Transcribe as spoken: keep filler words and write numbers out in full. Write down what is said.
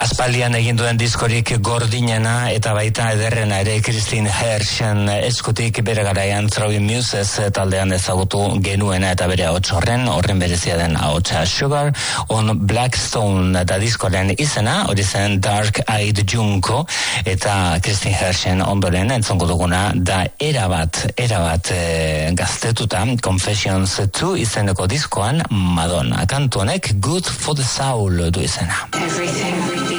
Aspaldian egin duen diskorik gordinena eta baita ederrena ere Christine Herschen eskutik bere garaian Throwing Muses taldean ezagutu genuena eta bere ahots horren, horren berezia den ahotsa Sugar on Blackstone da diskoren izena, hori zen Dark Eyed Junko, eta Christine Herschen ondoren entzongo duguna da erabat, erabat e, gaztetuta Confessions two izeneko diskoan Madonna. Kantu honek Good for the Soul du izena. Everything